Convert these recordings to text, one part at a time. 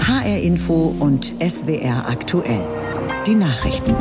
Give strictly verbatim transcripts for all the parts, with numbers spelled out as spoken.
H R Info und S W R aktuell. Die Nachrichten.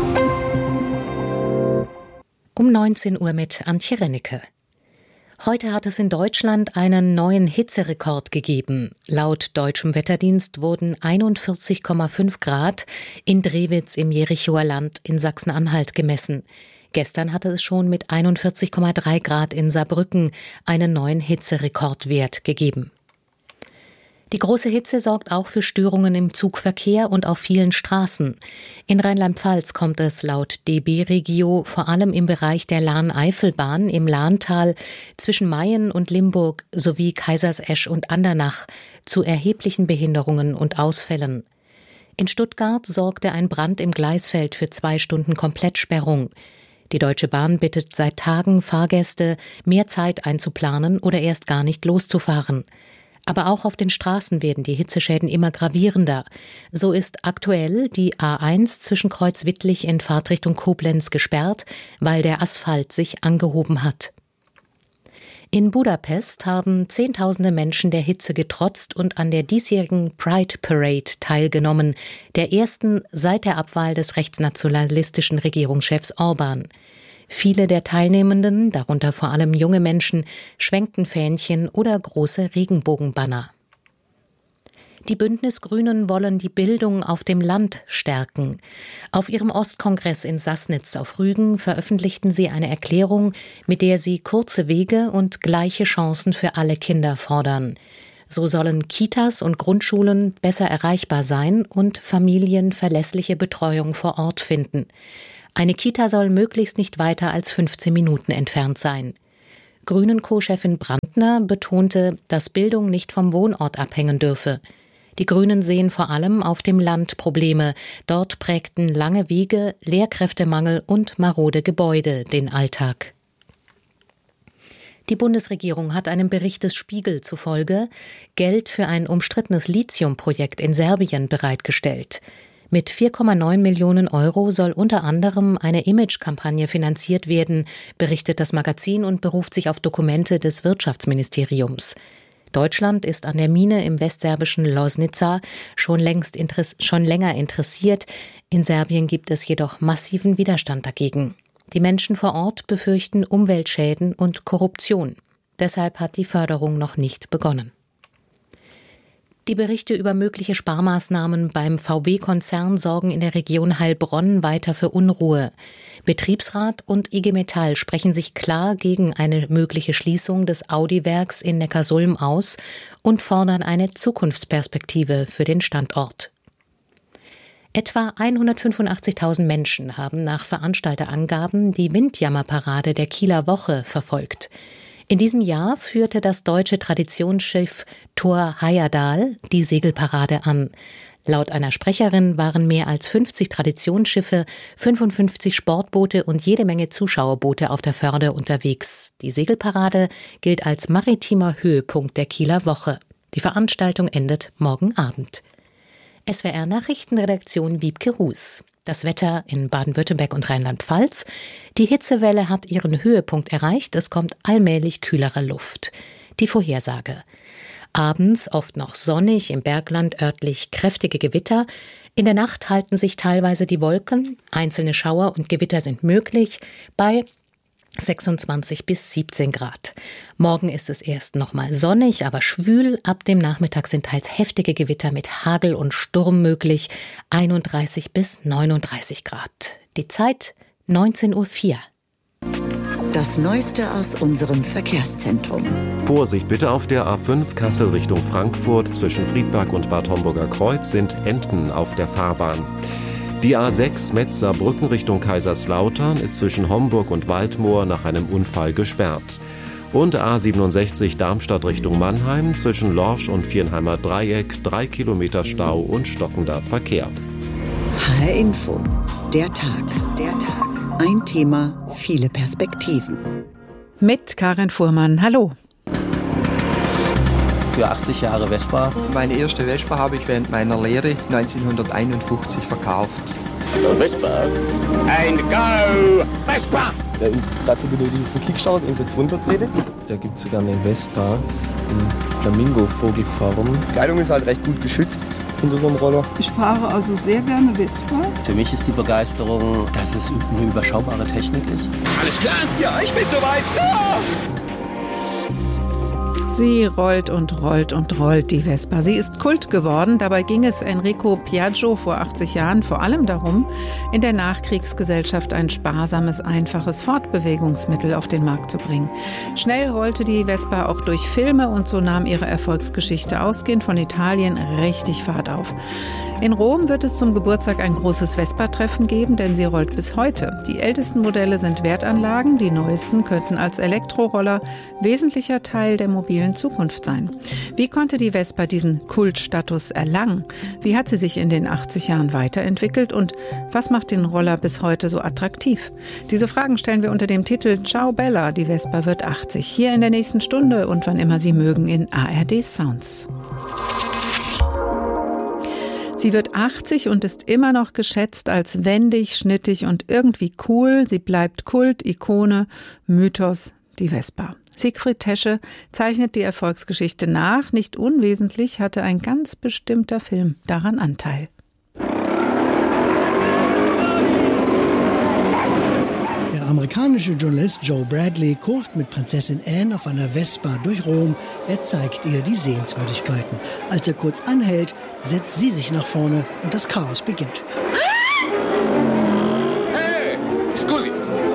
Um neunzehn Uhr mit Antje Rennecke. Heute hat es in Deutschland einen neuen Hitzerekord gegeben. Laut deutschem Wetterdienst wurden einundvierzig Komma fünf Grad in Drewitz im Jerichower Land in Sachsen-Anhalt gemessen. Gestern hatte es schon mit einundvierzig Komma drei Grad in Saarbrücken einen neuen Hitzerekordwert gegeben. Die große Hitze sorgt auch für Störungen im Zugverkehr und auf vielen Straßen. In Rheinland-Pfalz kommt es laut D B Regio vor allem im Bereich der Lahn-Eifel-Bahn im Lahntal zwischen Mayen und Limburg sowie Kaisersesch und Andernach zu erheblichen Behinderungen und Ausfällen. In Stuttgart sorgte ein Brand im Gleisfeld für zwei Stunden Komplettsperrung. Die Deutsche Bahn bittet seit Tagen Fahrgäste, mehr Zeit einzuplanen oder erst gar nicht loszufahren. Aber auch auf den Straßen werden die Hitzeschäden immer gravierender. So ist aktuell die A eins zwischen Kreuzwittlich in Fahrtrichtung Koblenz gesperrt, weil der Asphalt sich angehoben hat. In Budapest haben Zehntausende Menschen der Hitze getrotzt und an der diesjährigen Pride Parade teilgenommen, der ersten seit der Abwahl des rechtsnationalistischen Regierungschefs Orbán. Viele der Teilnehmenden, darunter vor allem junge Menschen, schwenkten Fähnchen oder große Regenbogenbanner. Die Bündnisgrünen wollen die Bildung auf dem Land stärken. Auf ihrem Ostkongress in Sassnitz auf Rügen veröffentlichten sie eine Erklärung, mit der sie kurze Wege und gleiche Chancen für alle Kinder fordern. So sollen Kitas und Grundschulen besser erreichbar sein und Familien verlässliche Betreuung vor Ort finden. Eine Kita soll möglichst nicht weiter als fünfzehn Minuten entfernt sein. Grünen-Co-Chefin Brandner betonte, dass Bildung nicht vom Wohnort abhängen dürfe. Die Grünen sehen vor allem auf dem Land Probleme. Dort prägten lange Wege, Lehrkräftemangel und marode Gebäude den Alltag. Die Bundesregierung hat einem Bericht des Spiegel zufolge Geld für ein umstrittenes Lithiumprojekt in Serbien bereitgestellt. Mit vier Komma neun Millionen Euro soll unter anderem eine Imagekampagne finanziert werden, berichtet das Magazin und beruft sich auf Dokumente des Wirtschaftsministeriums. Deutschland ist an der Mine im westserbischen Loznica schon längst interess- schon länger interessiert. In Serbien gibt es jedoch massiven Widerstand dagegen. Die Menschen vor Ort befürchten Umweltschäden und Korruption. Deshalb hat die Förderung noch nicht begonnen. Die Berichte über mögliche Sparmaßnahmen beim V W-Konzern sorgen in der Region Heilbronn weiter für Unruhe. Betriebsrat und I G Metall sprechen sich klar gegen eine mögliche Schließung des Audi-Werks in Neckarsulm aus und fordern eine Zukunftsperspektive für den Standort. Etwa hundertfünfundachtzigtausend Menschen haben nach Veranstalterangaben die Windjammerparade der Kieler Woche verfolgt. In diesem Jahr führte das deutsche Traditionsschiff Thor Heyerdahl die Segelparade an. Laut einer Sprecherin waren mehr als fünfzig Traditionsschiffe, fünfundfünfzig Sportboote und jede Menge Zuschauerboote auf der Förde unterwegs. Die Segelparade gilt als maritimer Höhepunkt der Kieler Woche. Die Veranstaltung endet morgen Abend. S W R Nachrichtenredaktion Wiebke Hus. Das Wetter in Baden-Württemberg und Rheinland-Pfalz. Die Hitzewelle hat ihren Höhepunkt erreicht. Es kommt allmählich kühlere Luft. Die Vorhersage. Abends oft noch sonnig, im Bergland örtlich kräftige Gewitter. In der Nacht halten sich teilweise die Wolken. Einzelne Schauer und Gewitter sind möglich bei sechsundzwanzig bis siebzehn Grad. Morgen ist es erst nochmal sonnig, aber schwül. Ab dem Nachmittag sind teils heftige Gewitter mit Hagel und Sturm möglich. einunddreißig bis neununddreißig Grad. Die Zeit neunzehn Uhr vier. Das Neueste aus unserem Verkehrszentrum. Vorsicht bitte, auf der A fünf Kassel Richtung Frankfurt zwischen Friedberg und Bad Homburger Kreuz sind Enten auf der Fahrbahn. Die A sechs Metzer-Brücken Richtung Kaiserslautern ist zwischen Homburg und Waldmoor nach einem Unfall gesperrt. Und A siebenundsechzig Darmstadt Richtung Mannheim zwischen Lorsch und Viernheimer Dreieck, drei Kilometer Stau und stockender Verkehr. H R Info, der Tag. Der Tag. Ein Thema, viele Perspektiven. Mit Karin Fuhrmann, hallo. Für achtzig Jahre Vespa. Meine erste Vespa habe ich während meiner Lehre neunzehnhunderteinundfünfzig verkauft. Vespa. And go! Vespa! Ja, dazu benötigt es einen Kickstart, den kurz runtertreten. Da gibt es sogar eine Vespa in Flamingo-Vogelform. Die Kleidung ist halt recht gut geschützt hinter so einem Roller. Ich fahre also sehr gerne Vespa. Für mich ist die Begeisterung, dass es eine überschaubare Technik ist. Alles klar? Ja, ich bin soweit. Ah! Sie rollt und rollt und rollt, die Vespa. Sie ist Kult geworden. Dabei ging es Enrico Piaggio vor achtzig Jahren vor allem darum, in der Nachkriegsgesellschaft ein sparsames, einfaches Fortbewegungsmittel auf den Markt zu bringen. Schnell rollte die Vespa auch durch Filme und so nahm ihre Erfolgsgeschichte ausgehend von Italien richtig Fahrt auf. In Rom wird es zum Geburtstag ein großes Vespa-Treffen geben, denn sie rollt bis heute. Die ältesten Modelle sind Wertanlagen, die neuesten könnten als Elektroroller wesentlicher Teil der mobilen Zukunft sein. Wie konnte die Vespa diesen Kultstatus erlangen? Wie hat sie sich in den achtzig Jahren weiterentwickelt und was macht den Roller bis heute so attraktiv? Diese Fragen stellen wir unter dem Titel Ciao Bella, die Vespa wird achtzig. Hier in der nächsten Stunde und wann immer Sie mögen in A R D Sounds. Sie wird achtzig und ist immer noch geschätzt als wendig, schnittig und irgendwie cool. Sie bleibt Kult, Ikone, Mythos, die Vespa. Siegfried Tesche zeichnet die Erfolgsgeschichte nach. Nicht unwesentlich hatte ein ganz bestimmter Film daran Anteil. Der amerikanische Journalist Joe Bradley kurft mit Prinzessin Anne auf einer Vespa durch Rom. Er zeigt ihr die Sehenswürdigkeiten. Als er kurz anhält, setzt sie sich nach vorne und das Chaos beginnt. Hey, scusi.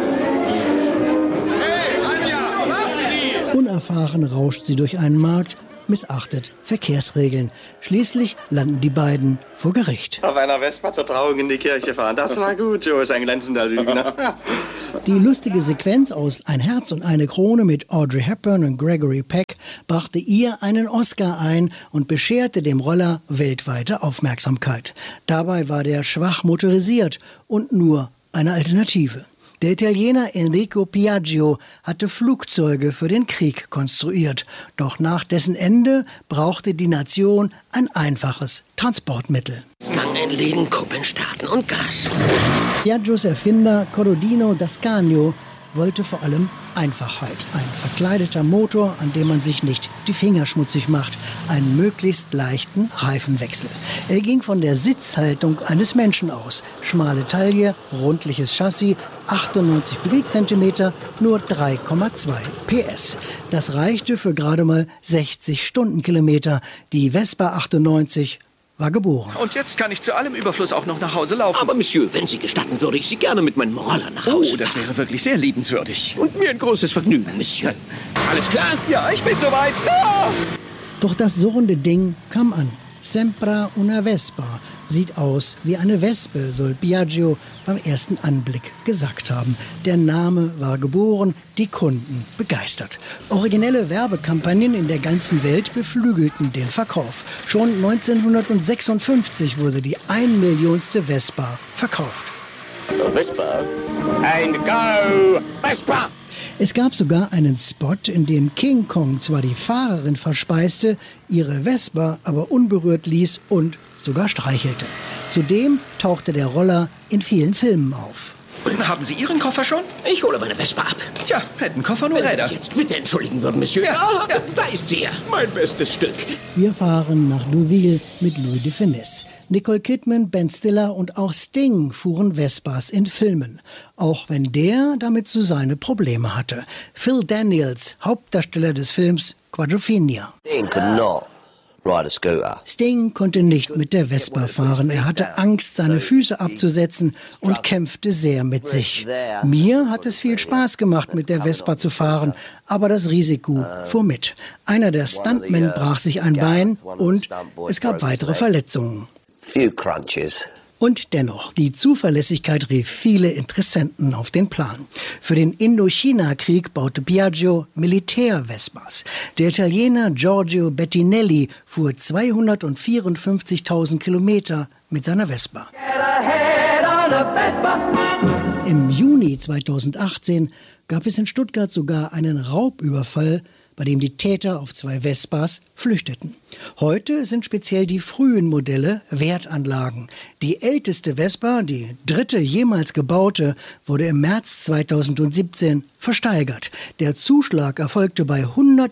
Hey, Anja, warten Sie! Unerfahren rauscht sie durch einen Markt, missachtet Verkehrsregeln. Schließlich landen die beiden vor Gericht. Auf einer Vespa zur Trauung in die Kirche fahren. Das war gut, Joe ist ein glänzender Lügner. Die lustige Sequenz aus Ein Herz und eine Krone mit Audrey Hepburn und Gregory Peck brachte ihr einen Oscar ein und bescherte dem Roller weltweite Aufmerksamkeit. Dabei war der schwach motorisiert und nur eine Alternative. Der Italiener Enrico Piaggio hatte Flugzeuge für den Krieg konstruiert. Doch nach dessen Ende brauchte die Nation ein einfaches Transportmittel. Stangen entlegen, Kuppeln starten und Gas. Piaggios Erfinder Corradino d'Ascanio wollte vor allem Einfachheit. Ein verkleideter Motor, an dem man sich nicht die Finger schmutzig macht. Einen möglichst leichten Reifenwechsel. Er ging von der Sitzhaltung eines Menschen aus. Schmale Taille, rundliches Chassis, achtundneunzig Kubikzentimeter, nur drei Komma zwei P S. Das reichte für gerade mal sechzig Stundenkilometer. Die Vespa achtundneunzig war geboren. Und jetzt kann ich zu allem Überfluss auch noch nach Hause laufen. Aber Monsieur, wenn Sie gestatten, würde ich Sie gerne mit meinem Roller nach Hause Oh, das wäre wirklich sehr liebenswürdig. Und mir ein großes Vergnügen, Monsieur. Alles klar? Ja, ich bin soweit. Ah! Doch das surrende Ding kam an. Sempra una Vespa. Sieht aus wie eine Wespe, soll Piaggio beim ersten Anblick gesagt haben. Der Name war geboren, die Kunden begeistert. Originelle Werbekampagnen in der ganzen Welt beflügelten den Verkauf. Schon neunzehnhundertsechsundfünfzig wurde die ein Millionste Vespa verkauft. Vespa and go Vespa! Es gab sogar einen Spot, in dem King Kong zwar die Fahrerin verspeiste, ihre Vespa aber unberührt ließ und sogar streichelte. Zudem tauchte der Roller in vielen Filmen auf. Haben Sie Ihren Koffer schon? Ich hole meine Vespa ab. Tja, hätten Koffer nur Wenn Räder. Sie mich jetzt bitte entschuldigen würden, Monsieur. Ja, ja, ja. Da ist sie, mein bestes Stück. Wir fahren nach Deauville mit Louis de Funès. Nicole Kidman, Ben Stiller und auch Sting fuhren Vespas in Filmen. Auch wenn der damit so seine Probleme hatte. Phil Daniels, Hauptdarsteller des Films Quadrophenia. Sting konnte nicht mit der Vespa fahren. Er hatte Angst, seine Füße abzusetzen und kämpfte sehr mit sich. Mir hat es viel Spaß gemacht, mit der Vespa zu fahren, aber das Risiko fuhr mit. Einer der Stuntmen brach sich ein Bein und es gab weitere Verletzungen. Und dennoch, die Zuverlässigkeit rief viele Interessenten auf den Plan. Für den Indochina-Krieg baute Piaggio Militär-Vespas. Der Italiener Giorgio Bettinelli fuhr zweihundertvierundfünfzigtausend Kilometer mit seiner Vespa. Im Juni zweitausendachtzehn gab es in Stuttgart sogar einen Raubüberfall bei dem die Täter auf zwei Vespas flüchteten. Heute sind speziell die frühen Modelle Wertanlagen. Die älteste Vespa, die dritte jemals gebaute, wurde im März zweitausendsiebzehn versteigert. Der Zuschlag erfolgte bei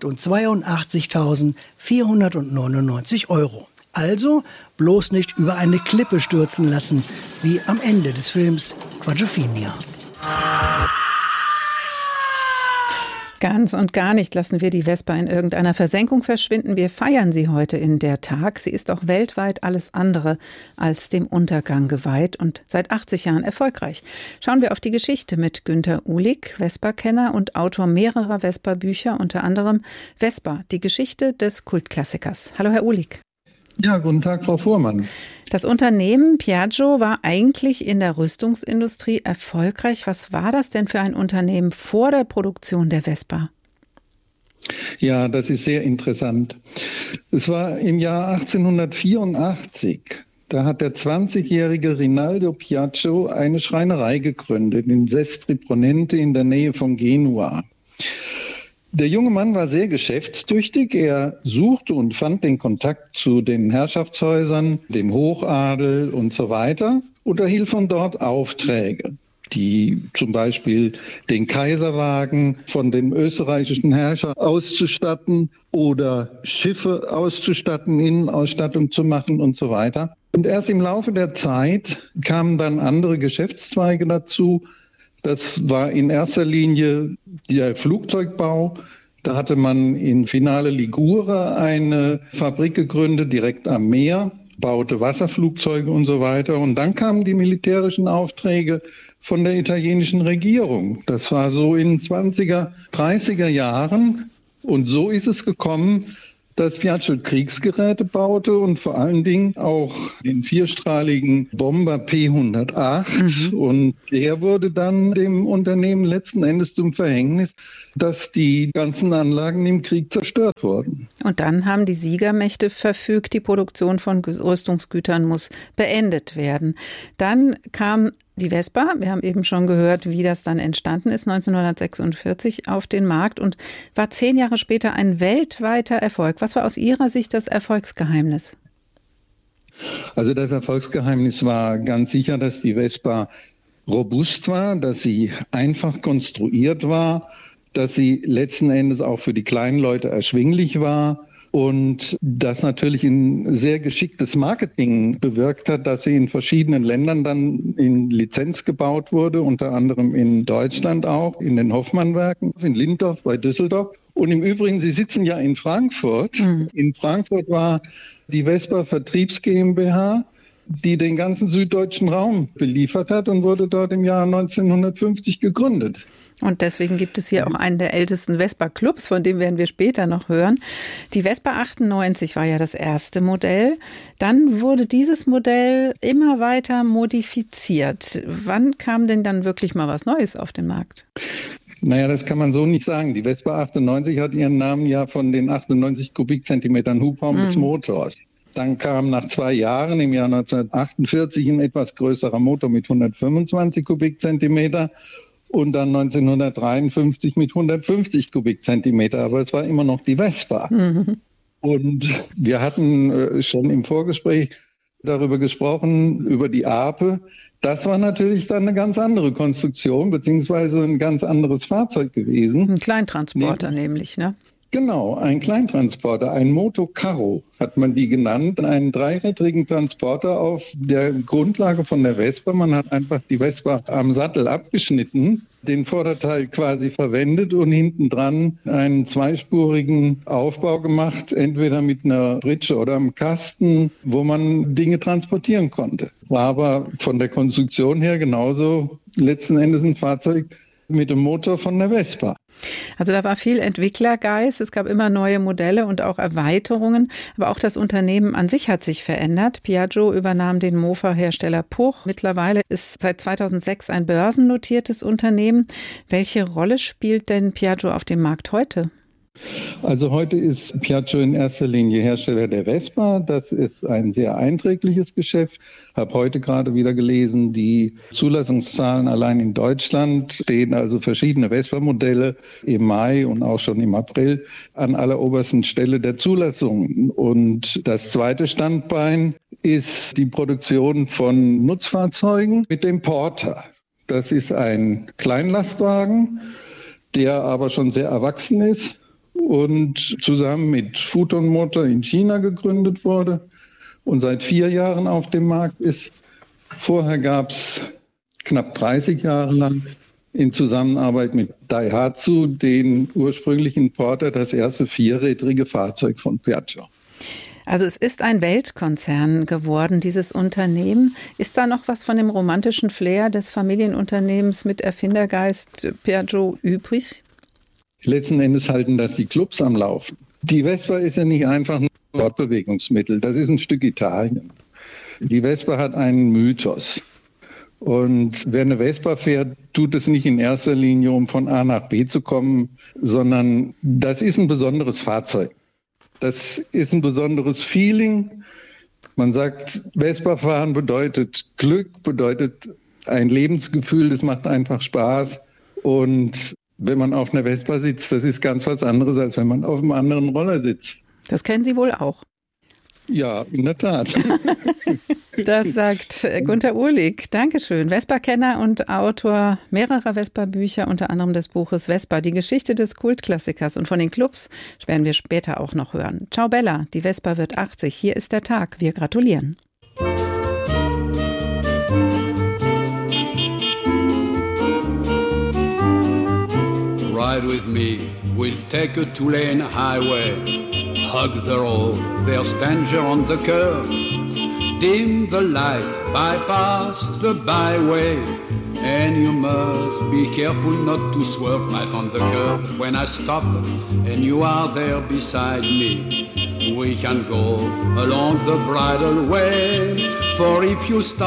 hundertzweiundachtzigtausendvierhundertneunundneunzig Euro. Also bloß nicht über eine Klippe stürzen lassen, wie am Ende des Films Quadrophenia. Ganz und gar nicht lassen wir die Vespa in irgendeiner Versenkung verschwinden. Wir feiern sie heute in der Tag. Sie ist auch weltweit alles andere als dem Untergang geweiht und seit achtzig Jahren erfolgreich. Schauen wir auf die Geschichte mit Günter Uhlig, Vespa-Kenner und Autor mehrerer Vespa-Bücher, unter anderem Vespa, die Geschichte des Kultklassikers. Hallo, Herr Uhlig. Ja, guten Tag, Frau Fuhrmann. Das Unternehmen Piaggio war eigentlich in der Rüstungsindustrie erfolgreich. Was war das denn für ein Unternehmen vor der Produktion der Vespa? Ja, das ist sehr interessant. Es war im Jahr achtzehnhundertvierundachtzig. Da hat der zwanzigjährige Rinaldo Piaggio eine Schreinerei gegründet in Sestri Ponente in der Nähe von Genua. Der junge Mann war sehr geschäftstüchtig. Er suchte und fand den Kontakt zu den Herrschaftshäusern, dem Hochadel und so weiter und erhielt von dort Aufträge, die zum Beispiel den Kaiserwagen von dem österreichischen Herrscher auszustatten oder Schiffe auszustatten, Innenausstattung zu machen und so weiter. Und erst im Laufe der Zeit kamen dann andere Geschäftszweige dazu. Das war in erster Linie der Flugzeugbau. Da hatte man in Finale Ligure eine Fabrik gegründet, direkt am Meer, baute Wasserflugzeuge und so weiter. Und dann kamen die militärischen Aufträge von der italienischen Regierung. Das war so in zwanziger, dreißiger Jahren. Und so ist es gekommen, dass Piaggio Kriegsgeräte baute und vor allen Dingen auch den vierstrahligen Bomber P hundertacht. Mhm. Und der wurde dann dem Unternehmen letzten Endes zum Verhängnis, dass die ganzen Anlagen im Krieg zerstört wurden. Und dann haben die Siegermächte verfügt, die Produktion von Rüstungsgütern muss beendet werden. Dann kam die Vespa, wir haben eben schon gehört, wie das dann entstanden ist, neunzehnhundertsechsundvierzig auf den Markt und war zehn Jahre später ein weltweiter Erfolg. Was war aus Ihrer Sicht das Erfolgsgeheimnis? Also das Erfolgsgeheimnis war ganz sicher, dass die Vespa robust war, dass sie einfach konstruiert war, dass sie letzten Endes auch für die kleinen Leute erschwinglich war. Und das natürlich ein sehr geschicktes Marketing bewirkt hat, dass sie in verschiedenen Ländern dann in Lizenz gebaut wurde, unter anderem in Deutschland auch, in den Hoffmann-Werken, in Lindorf bei Düsseldorf. Und im Übrigen, Sie sitzen ja in Frankfurt. Mhm. In Frankfurt war die Vespa Vertriebs GmbH, die den ganzen süddeutschen Raum beliefert hat und wurde dort im Jahr neunzehnhundertfünfzig gegründet. Und deswegen gibt es hier auch einen der ältesten Vespa-Clubs, von dem werden wir später noch hören. Die Vespa achtundneunzig war ja das erste Modell. Dann wurde dieses Modell immer weiter modifiziert. Wann kam denn dann wirklich mal was Neues auf den Markt? Naja, das kann man so nicht sagen. Die Vespa achtundneunzig hat ihren Namen ja von den achtundneunzig Kubikzentimetern Hubraum mhm. des Motors. Dann kam nach zwei Jahren im Jahr neunzehnhundertachtundvierzig ein etwas größerer Motor mit hundertfünfundzwanzig Kubikzentimeter. Und dann neunzehnhundertdreiundfünfzig mit hundertfünfzig Kubikzentimeter. Aber es war immer noch die Vespa. Mhm. Und wir hatten äh, schon im Vorgespräch darüber gesprochen, über die Ape. Das war natürlich dann eine ganz andere Konstruktion, beziehungsweise ein ganz anderes Fahrzeug gewesen. Ein Kleintransporter nee. nämlich, ne? Genau, ein Kleintransporter, ein Motocarro hat man die genannt, einen dreirädrigen Transporter auf der Grundlage von der Vespa. Man hat einfach die Vespa am Sattel abgeschnitten, den Vorderteil quasi verwendet und hinten dran einen zweispurigen Aufbau gemacht, entweder mit einer Pritsche oder einem Kasten, wo man Dinge transportieren konnte. War aber von der Konstruktion her genauso letzten Endes ein Fahrzeug mit dem Motor von der Vespa. Also da war viel Entwicklergeist, es gab immer neue Modelle und auch Erweiterungen, aber auch das Unternehmen an sich hat sich verändert. Piaggio übernahm den Mofa-Hersteller Puch. Mittlerweile ist seit zweitausendsechs ein börsennotiertes Unternehmen. Welche Rolle spielt denn Piaggio auf dem Markt heute? Also heute ist Piaggio in erster Linie Hersteller der Vespa. Das ist ein sehr einträgliches Geschäft. Ich habe heute gerade wieder gelesen, die Zulassungszahlen allein in Deutschland stehen also verschiedene Vespa-Modelle im Mai und auch schon im April an allerobersten Stelle der Zulassung. Und das zweite Standbein ist die Produktion von Nutzfahrzeugen mit dem Porter. Das ist ein Kleinlastwagen, der aber schon sehr erwachsen ist und zusammen mit Futon Motor in China gegründet wurde und seit vier Jahren auf dem Markt ist. Vorher gab es knapp dreißig Jahre lang in Zusammenarbeit mit Daihatsu den ursprünglichen Porter, das erste vierrädrige Fahrzeug von Piaggio. Also es ist ein Weltkonzern geworden, dieses Unternehmen. Ist da noch was von dem romantischen Flair des Familienunternehmens mit Erfindergeist Piaggio übrig? Letzten Endes halten das die Clubs am Laufen. Die Vespa ist ja nicht einfach ein Fortbewegungsmittel, das ist ein Stück Italien. Die Vespa hat einen Mythos. Und wer eine Vespa fährt, tut es nicht in erster Linie, um von A nach B zu kommen, sondern das ist ein besonderes Fahrzeug. Das ist ein besonderes Feeling. Man sagt, Vespa fahren bedeutet Glück, bedeutet ein Lebensgefühl, das macht einfach Spaß. Und wenn man auf einer Vespa sitzt, das ist ganz was anderes, als wenn man auf einem anderen Roller sitzt. Das kennen Sie wohl auch. Ja, in der Tat. Das sagt Gunter Uhlig. Dankeschön. Vespa-Kenner und Autor mehrerer Vespa-Bücher, unter anderem des Buches Vespa, die Geschichte des Kultklassikers. Und von den Clubs werden wir später auch noch hören. Ciao Bella, die Vespa wird achtzig. Hier ist der Tag. Wir gratulieren. Ride with me, we'll take a two-lane highway. Hug the road, there's danger on the curve. Dim the light, bypass the byway. And you must be careful not to swerve right on the curve. When I stop and you are there beside me, we can go along the bridle way. For if you stop